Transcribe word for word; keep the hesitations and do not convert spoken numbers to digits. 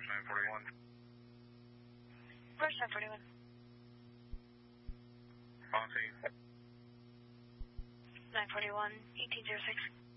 Approach nine forty-one. Approach nine forty-one. On scene. nine forty-one, eighteen oh six.